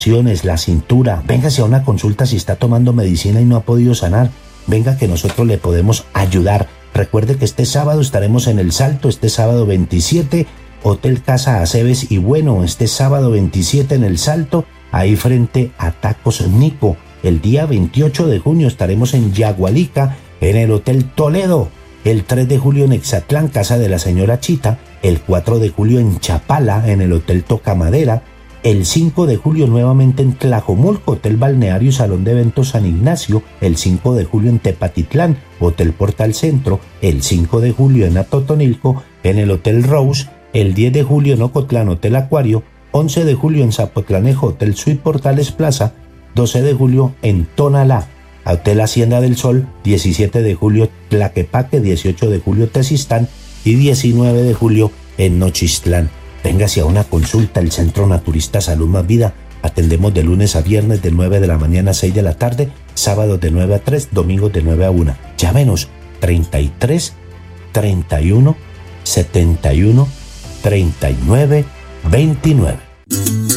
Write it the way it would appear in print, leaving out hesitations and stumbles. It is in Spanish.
la cintura. Véngase a una consulta si está tomando medicina y no ha podido sanar. Venga que nosotros le podemos ayudar. Recuerde que este sábado estaremos en El Salto, este sábado 27, Hotel Casa Aceves y bueno, este sábado 27 en El Salto, ahí frente a Tacos Nico. El día 28 de junio estaremos en Yagualica, en el Hotel Toledo. El 3 de julio en Exatlán, Casa de la Señora Chita. El 4 de julio en Chapala, en el Hotel Tocamadera. El 5 de julio nuevamente en Tlajomulco, Hotel Balneario y Salón de Eventos San Ignacio. El 5 de julio en Tepatitlán, Hotel Portal Centro. El 5 de julio en Atotonilco, en el Hotel Rose. El 10 de julio en Ocotlán, Hotel Acuario. 11 de julio en Zapotlanejo, Hotel Suite Portales Plaza. 12 de julio en Tonalá, Hotel Hacienda del Sol. 17 de julio Tlaquepaque. 18 de julio Tezistán y 19 de julio en Nochistlán. Véngase a una consulta, el Centro Naturista Salud Más Vida. Atendemos de lunes a viernes de 9 de la mañana a 6 de la tarde, sábados de 9 a 3, domingos de 9 a 1. Llámenos 33 31 71 39 29.